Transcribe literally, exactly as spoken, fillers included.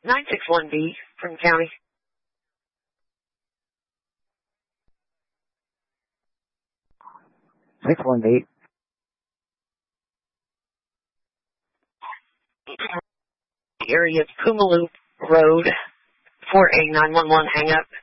nine six one B from county. six one eight. The area is Poomaloo Road, four A nine one one hang up.